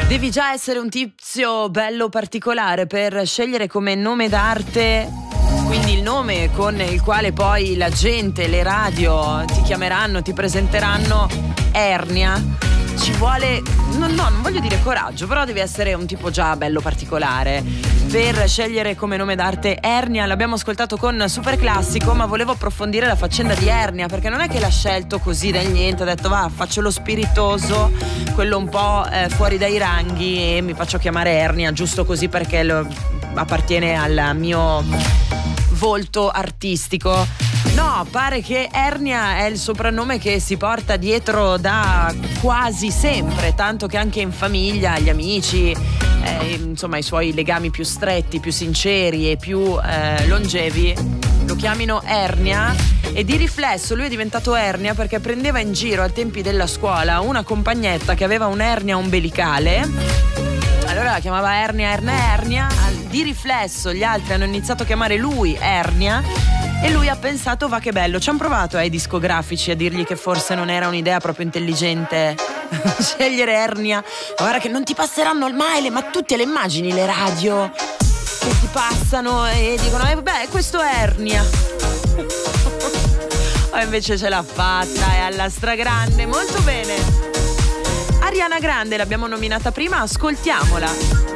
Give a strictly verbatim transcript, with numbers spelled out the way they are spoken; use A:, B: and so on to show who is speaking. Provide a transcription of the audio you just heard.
A: Devi già essere un tizio bello particolare per scegliere come nome d'arte, quindi il nome con il quale poi la gente, le radio ti chiameranno, ti presenteranno, Ernia. Ci vuole, no, no, non voglio dire coraggio, però devi essere un tipo già bello particolare per scegliere come nome d'arte Ernia. L'abbiamo ascoltato con Super Classico, ma volevo approfondire la faccenda di Ernia, perché non è che l'ha scelto così dal niente, ha detto va, faccio lo spiritoso, quello un po' eh, fuori dai ranghi, e mi faccio chiamare Ernia giusto così perché lo, appartiene al mio volto artistico. No, pare che Ernia è il soprannome che si porta dietro da quasi sempre, tanto che anche in famiglia, gli amici, eh, insomma i suoi legami più stretti, più sinceri e più eh, longevi lo chiamino Ernia. E di riflesso lui è diventato Ernia perché prendeva in giro ai tempi della scuola una compagnetta che aveva un'ernia ombelicale. Allora la chiamava Ernia, Ernia, Ernia. Di riflesso gli altri hanno iniziato a chiamare lui Ernia e lui ha pensato va che bello. Ci hanno provato ai discografici a dirgli che forse non era un'idea proprio intelligente scegliere Ernia. Ma guarda che non ti passeranno mai, ma tu te le immagini le radio che ti passano e dicono eh beh questo è Ernia. Ma invece ce l'ha fatta, è alla stragrande, molto bene. Ariana Grande l'abbiamo nominata prima, ascoltiamola.